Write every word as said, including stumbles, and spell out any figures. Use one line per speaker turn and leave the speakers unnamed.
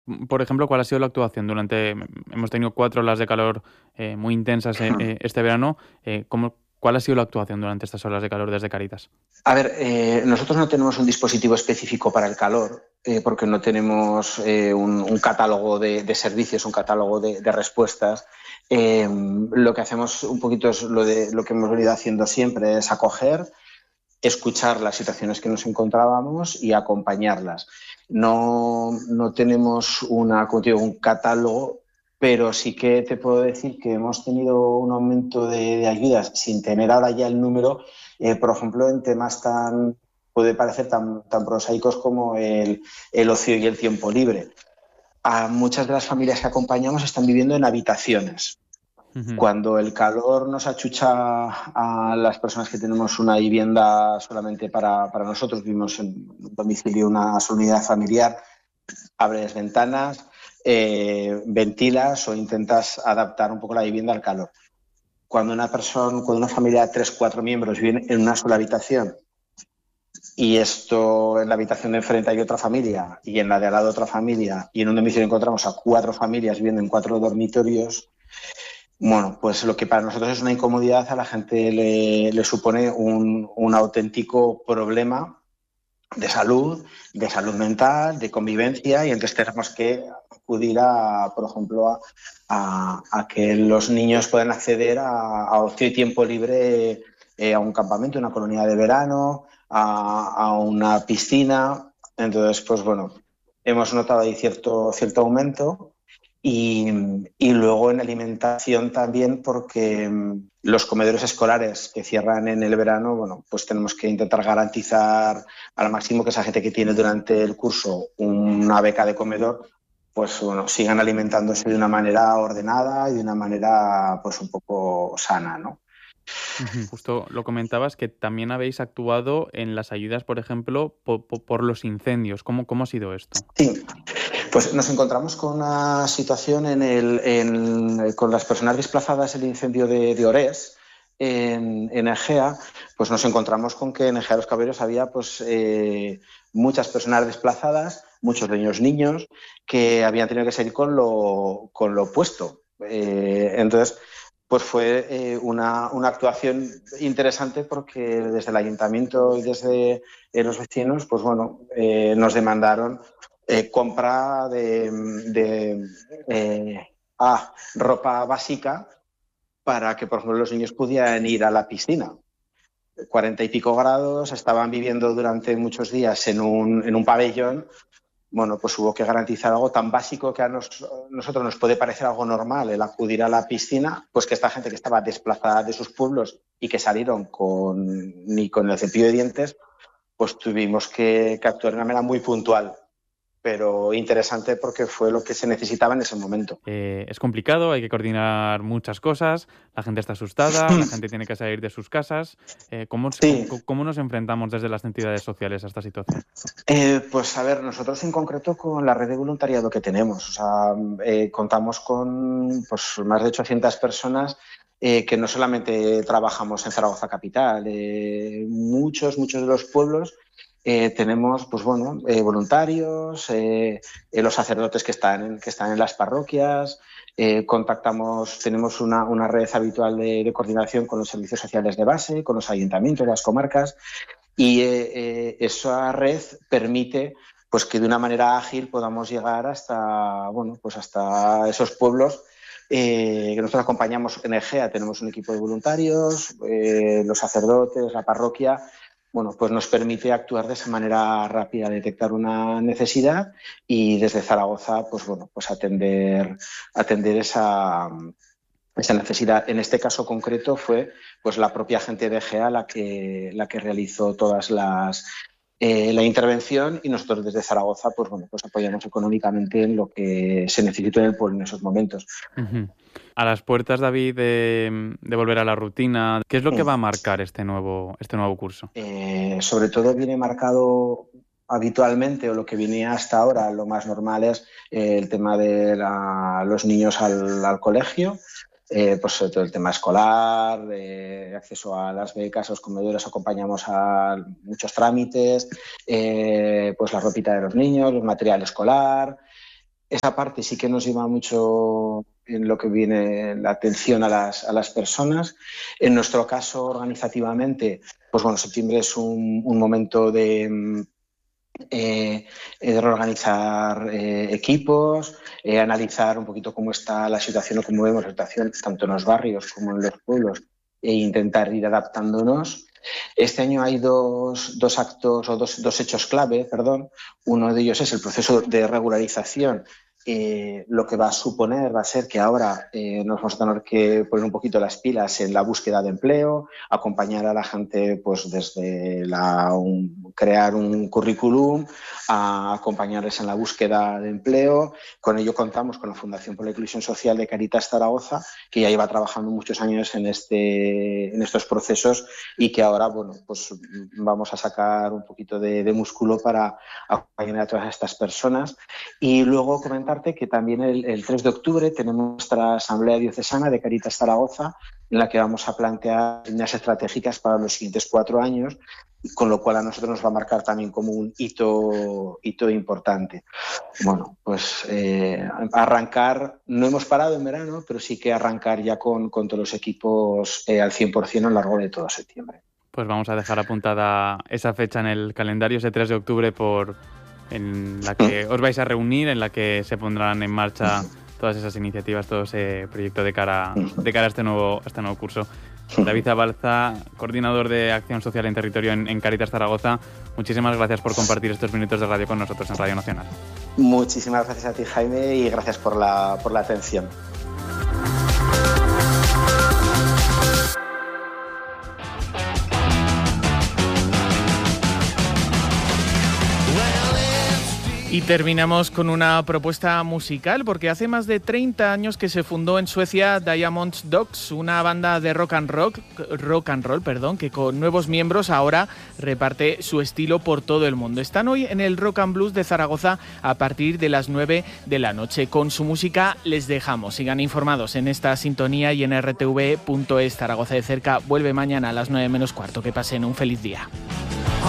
Por ejemplo, ¿cuál ha sido la actuación durante... Hemos tenido cuatro olas de calor eh, muy intensas eh, eh, este verano. Eh, ¿cómo, ¿Cuál ha sido la actuación durante estas olas de calor desde Cáritas?
A ver, eh, nosotros no tenemos un dispositivo específico para el calor, eh, porque no tenemos eh, un, un catálogo de, de servicios, un catálogo de, de respuestas. Eh, lo que hacemos un poquito es lo, de, lo que hemos venido haciendo siempre, es acoger, escuchar las situaciones que nos encontrábamos y acompañarlas. No, no tenemos una, como te digo, un catálogo, pero sí que te puedo decir que hemos tenido un aumento de, de ayudas sin tener ahora ya el número, eh, por ejemplo, en temas tan, puede parecer tan, tan prosaicos como el, el ocio y el tiempo libre. A muchas de las familias que acompañamos están viviendo en habitaciones.
Ujú.
Cuando el calor nos achucha a las personas que tenemos una vivienda solamente para, para nosotros, vivimos en un domicilio, una sola unidad familiar, abres ventanas, eh, ventilas o intentas adaptar un poco la vivienda al calor. Cuando una persona, cuando una familia de tres, cuatro miembros viven en una sola habitación y esto en la habitación de enfrente hay otra familia y en la de al lado otra familia y en un domicilio encontramos a cuatro familias viviendo en cuatro dormitorios, bueno, pues lo que para nosotros es una incomodidad, a la gente le, le supone un, un auténtico problema de salud, de salud mental, de convivencia, y entonces tenemos que acudir a, por ejemplo, a, a, a que los niños puedan acceder a, a ocio y tiempo libre, eh, a un campamento, una colonia de verano, a, a una piscina. Entonces, pues bueno, hemos notado ahí cierto, cierto aumento. Y, y luego en alimentación también, porque mm, los comedores escolares que cierran en el verano, bueno, pues tenemos que intentar garantizar al máximo que esa gente que tiene durante el curso una beca de comedor, pues bueno, sigan alimentándose de una manera ordenada y de una manera pues un poco sana, ¿no?
Ujú. Justo lo comentabas que también habéis actuado en las ayudas, por ejemplo, po- po- por los incendios. ¿Cómo, cómo ha sido esto?
Sí, pues nos encontramos con una situación en el, en, con las personas desplazadas en el incendio de, de Orés, en, en Egea, pues nos encontramos con que en Egea de los Caballeros había pues, eh, muchas personas desplazadas, muchos de ellos niños, que habían tenido que salir con lo, con lo opuesto. Eh, entonces, pues fue eh, una, una actuación interesante porque desde el ayuntamiento y desde eh, los vecinos, pues bueno, eh, nos demandaron eh, compra de, de eh, ah, ropa básica para que, por ejemplo, los niños pudieran ir a la piscina. Cuarenta y pico grados, estaban viviendo durante muchos días en un, en un pabellón. Bueno, pues hubo que garantizar algo tan básico que a nos, nosotros nos puede parecer algo normal, el acudir a la piscina, pues que esta gente que estaba desplazada de sus pueblos y que salieron con, ni con el cepillo de dientes, pues tuvimos que, que actuar de una manera muy puntual, pero interesante porque fue lo que se necesitaba en ese momento.
Eh, es complicado, hay que coordinar muchas cosas, la gente está asustada, la gente tiene que salir de sus casas. Eh, ¿cómo, cómo,
Sí,
cómo nos enfrentamos desde las entidades sociales a esta situación?
eh, pues a ver, nosotros en concreto con la red de voluntariado que tenemos, o sea, eh, contamos con pues, más de ochocientas personas eh, que no solamente trabajamos en Zaragoza capital, eh, muchos, muchos de los pueblos eh, tenemos, pues bueno, eh, voluntarios, eh, eh, los sacerdotes que están en, que están en las parroquias, eh, contactamos, tenemos una, una red habitual de, de coordinación con los servicios sociales de base, con los ayuntamientos, las comarcas, y eh, eh, esa red permite pues que de una manera ágil podamos llegar hasta, bueno, pues hasta esos pueblos eh, que nosotros acompañamos en Egea. Tenemos un equipo de voluntarios, eh, los sacerdotes, la parroquia. Bueno, pues nos permite actuar de esa manera rápida, detectar una necesidad y desde Zaragoza, pues bueno, pues atender, atender esa, esa necesidad. En este caso concreto fue pues la propia gente de Egea la que, la que realizó todas las eh, la intervención, y nosotros desde Zaragoza pues bueno, pues apoyamos económicamente en lo que se necesitó en el pueblo en esos momentos.
Ujú. A las puertas, David, de, de volver a la rutina, ¿qué es lo que va a marcar este nuevo, este nuevo curso?
Eh, sobre todo viene marcado habitualmente, o lo que venía hasta ahora, lo más normal es eh, el tema de la, los niños al, al colegio, eh, pues sobre todo el tema escolar, eh, acceso a las becas, a los comedores, acompañamos a muchos trámites, eh, pues la ropita de los niños, el material escolar. esa parte sí que nos lleva mucho en lo que viene la atención a las, a las personas. En nuestro caso, organizativamente, pues bueno, septiembre es un, un momento de, eh, de reorganizar eh, equipos, eh, analizar un poquito cómo está la situación o cómo vemos la situación tanto en los barrios como en los pueblos e intentar ir adaptándonos. Este año hay dos, dos actos o dos, dos hechos clave, perdón. Uno de ellos es el proceso de regularización. Eh, lo que va a suponer va a ser que ahora eh, nos vamos a tener que poner un poquito las pilas en la búsqueda de empleo, acompañar a la gente pues desde la, un, crear un currículum, a acompañarles en la búsqueda de empleo. Con ello contamos con la Fundación por la Inclusión Social de Cáritas Zaragoza, que ya lleva trabajando muchos años en, este, en estos procesos y que ahora bueno, pues vamos a sacar un poquito de, de músculo para acompañar a todas estas personas. Y luego comentar que también el, el tres de octubre tenemos nuestra Asamblea Diocesana de Cáritas Zaragoza, en la que vamos a plantear líneas estratégicas para los siguientes cuatro años, con lo cual a nosotros nos va a marcar también como un hito, hito importante. Bueno, pues eh, arrancar, no hemos parado en verano, pero sí que arrancar ya con, con todos los equipos eh, al cien por ciento a lo largo de todo septiembre.
Pues vamos a dejar apuntada esa fecha en el calendario, ese tres de octubre, por en la que os vais a reunir, en la que se pondrán en marcha todas esas iniciativas, todo ese proyecto de cara, de cara a este nuevo, a este nuevo curso. David Zabalza, coordinador de Acción Social en Territorio en, en Cáritas Zaragoza, muchísimas gracias por compartir estos minutos de radio con nosotros en Radio Nacional.
Muchísimas gracias a ti, Jaime, y gracias por la, por la atención.
Y terminamos con una propuesta musical, porque hace más de treinta años que se fundó en Suecia Diamonds Dogs, una banda de rock and rock, rock and roll, perdón, que con nuevos miembros ahora reparte su estilo por todo el mundo. Están hoy en el Rock and Blues de Zaragoza a partir de las nueve de la noche. Con su música les dejamos. Sigan informados en esta sintonía y en erre te ve punto es. Zaragoza de cerca vuelve mañana a las nueve menos cuarto. Que pasen un feliz día.